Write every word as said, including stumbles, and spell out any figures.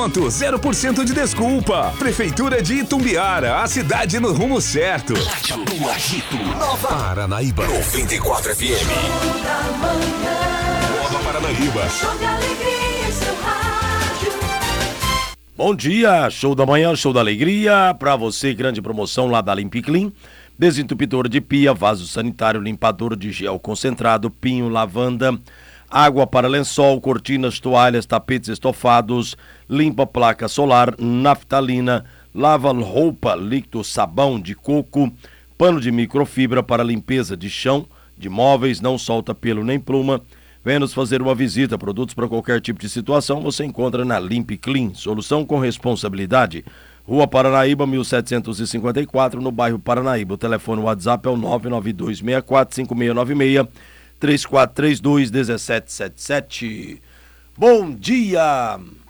pronto, zero por cento de desculpa. Prefeitura de Itumbiara, a cidade no rumo certo. Do Agito, Nova Paranaíba, noventa e quatro F M. Nova Paranaíba. Show de alegria em seu rádio. Bom dia, show da manhã, show da alegria. Pra você, grande promoção lá da Limpiclean. Desentupidor de pia, vaso sanitário, limpador de gel concentrado, pinho, lavanda, água para lençol, cortinas, toalhas, tapetes estofados, limpa placa solar, naftalina, lava roupa, líquido, sabão de coco, pano de microfibra para limpeza de chão, de móveis, não solta pelo nem pluma. Venha nos fazer uma visita. Produtos para qualquer tipo de situação você encontra na Limpiclean, solução com responsabilidade. Rua Paranaíba, mil setecentos e cinquenta e quatro, no bairro Paranaíba. O telefone WhatsApp é o nove nove dois seis quatro cinco seis nove seis, três quatro três dois um sete sete sete. Bom dia!